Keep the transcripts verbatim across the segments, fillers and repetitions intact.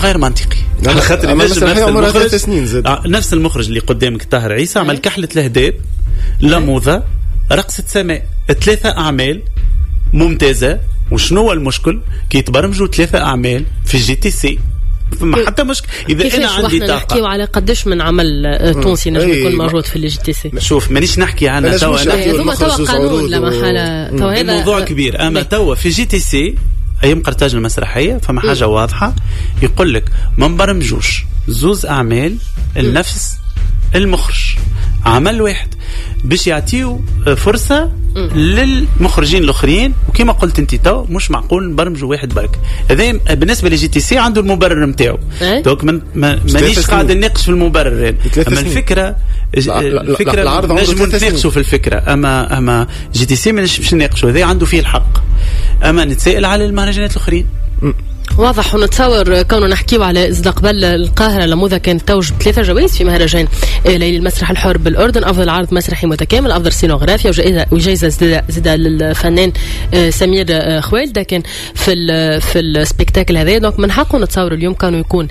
غير منطقي. على خاطر نفس المخرج نفس المخرج اللي قدامك طاهر عيسى عمل كحلة الهداب، لموذة، رقصة سماء، ثلاثة أعمال ممتازة. وشنو المشكل كي يتبرمجوا ثلاثة أعمال في الجي تي سي؟ ما حتى مشكل. إذا أنا عندي طاقة نحكيو على قداش من عمل تونسي نجم يكون موجود في الجي تي سي. شوف مانيش نحكي عنها توا، هذوما توا قانون لا محالة، توا هذا موضوع كبير. أما توا في الجي تي سي أيام قرطاج المسرحية فما حاجة م. واضحة، يقول لك ما نبرمجوش زوز أعمال النفس المخرج، عمل واحد باش يعطيو فرصة م. للمخرجين الآخرين. وكما قلت أنت تو مش معقول نبرمجوا واحد برك. هذا بالنسبة لجي تي سي عنده المبرر متاعو، دوك من مانيش قاعد نناقش في المبرر. أما الفكرة الفكرة نجم نتناقشوا في الفكرة، أما أما جي تي سي مانيش باش نناقشوا، هذا عنده فيه الحق. أما نتسائل على المهرجانات الآخرين. واضح. ونتصور كونه نحكيو على استقبال القاهرة لموذة كانت توج ثلاثة جوائز في مهرجان ليلة المسرح الحر بالأردن، أفضل عرض مسرحي متكامل، أفضل سينوغرافيا، وجائزة وجائزة زادة للفنان سمير خوالد. لكن في ال في السبيكتاكل هذا دونك من حقه نتصور اليوم كانوا يكون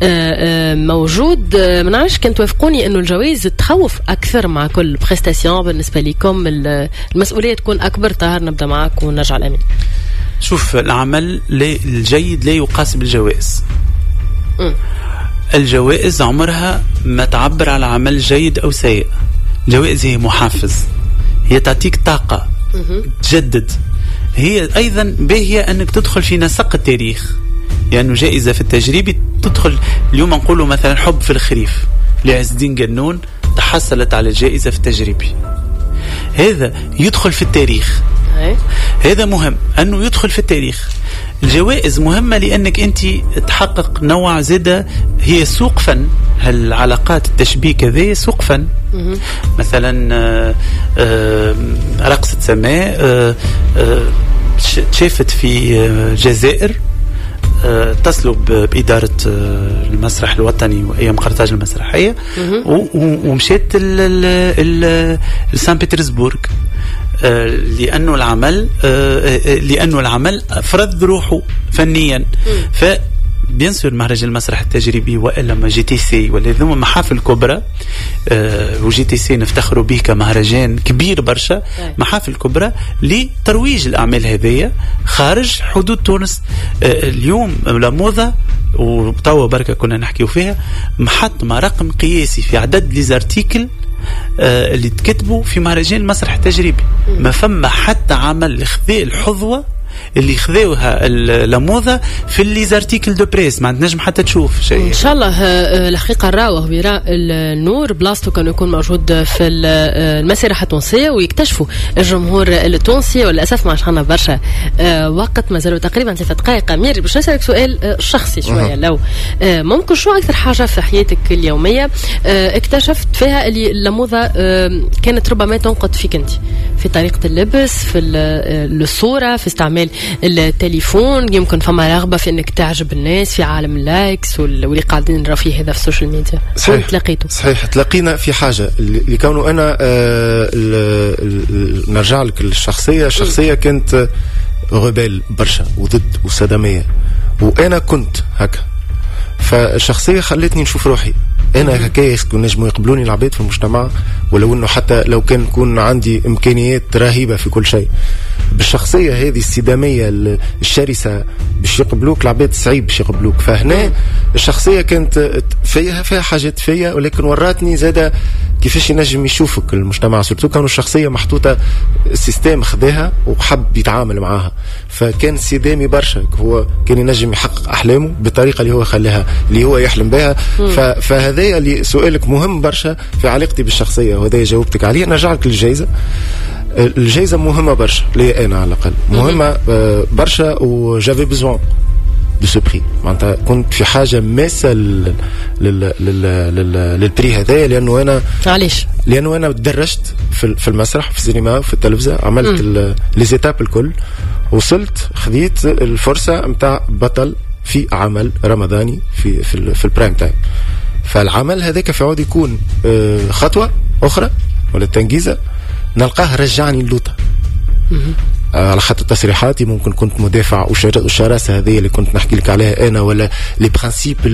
موجود. ما نعرفش كان توافقوني إنه الجوائز تخوف أكثر مع كل بريستاسيون بالنسبة لكم، المسؤولية تكون أكبر. طاهر نبدأ معك ونرجع الأمين. شوف العمل الجيد لا يقاس بالجوائز. م. الجوائز عمرها ما تعبر على عمل جيد أو سيء. الجوائز هي محفز، هي تعطيك طاقة تجدد. هي أيضا باهية أنك تدخل في نسق التاريخ، لأنه يعني جائزة في التجريبي تدخل. اليوم نقوله مثلا حب في الخريف لعز الدين قنون تحصلت على جائزة في التجريبي، هذا يدخل في التاريخ. هذا مهم أنه يدخل في التاريخ. الجوائز مهمة لأنك أنت تحقق نوع زادة، هي سوق فن. هالعلاقات التشبيك هذه سوق فن. مثلا رقصة سماء شافت في الجزائر، اتصلوا بإدارة المسرح الوطني وأيام قرطاج المسرحية ومشيت لسان بطرسبورغ، لأنه العمل لأنه العمل فرض روحه فنيا. ف بيان سور مهرجان المسرح التجريبي وإلا ما جي تي سي ولا ذوما محافل كبرى، أه وجي تي سي نفتخروا به كمهرجان كبير برشا، محافل كبرى لترويج الأعمال هذية خارج حدود تونس. أه اليوم لموضة وتوا بركة كنا نحكيو فيها محطمة رقم قياسي في عدد ليزارتيكل أه اللي تكتبوا في مهرجان المسرح التجريبي. ما فما حتى عمل اخذاء الحظوة اللي خذوها الموضة في الليزارتيكل دو بريس، ما نجم حتى تشوف شيء. ان شاء الله الحقيقه الراوه وراء النور بلاصتو كانوا يكون موجود في المسرح التونسيه ويكتشفوا الجمهور التونسي. وللاسف ما عشنا برشا وقت، ما زالوا تقريبا ثلاث دقائق. امير باش نسالك سؤال شخصي شويه، لو ممكن شو اكثر حاجه في حياتك اليوميه اكتشفت فيها اللي الموضه كانت ربما تنقد فيك انت، في طريقه اللبس، في الصوره، في استعمال التليفون، يمكن فما رغبة في انك تعجب الناس في عالم اللايكس واللي قاعدين نرى فيه هذا في السوشيال ميديا؟ صحيح. تلاقيته صحيح تلاقينا في حاجة اللي كانوا انا آه نرجع لك الشخصية الشخصية م. كانت غبال برشا وضد وصدامية، وانا كنت هكا. فالشخصية خلتني نشوف روحي انا هكايا كون نجموا يقبلوني العباد في المجتمع، ولو انه حتى لو كان يكون عندي امكانيات رهيبه في كل شيء. بالشخصيه هذه الصداميه الشرسه باش يقبلوك العباد صعيب باش يقبلوك. فهنا الشخصيه كانت فيها فيها حاجات فيا، ولكن وراتني زاده كيفاش ينجم يشوفك المجتمع، سورتو كانوا الشخصيه محطوطه سيستم خذاها وحب يتعامل معاها. فكان صدامي برشا، هو كان ينجم يحقق احلامه بالطريقه اللي هو خلاها اللي هو يحلم بها. فهذا اللي سؤالك مهم برشا في علاقتي بالشخصيه، وهذا جاوبتك عليه. نرجع لك للجائزه. الجائزه مهمه برشا لي انا على الاقل، مهمه برشا، وجافي بيزوان دو سو بري. معناتها كنت في حاجه ماسه لل لل لل للبري هذايا، لانه انا علاش؟ لانه انا درجت في في المسرح في السينما وفي التلفزه، عملت لي زيتاب الكل، وصلت خذيت الفرصه نتاع بطل في عمل رمضاني في في, في البرايم تايم. فالعمل هذاك في عود يكون خطوه اخرى ولا تنجيزه، نلقاه رجعني اللوطه. على خاطر تصريحاتي ممكن كنت مدافع والشراسه هذه اللي كنت نحكي لك عليها انا، ولا لي برانسيب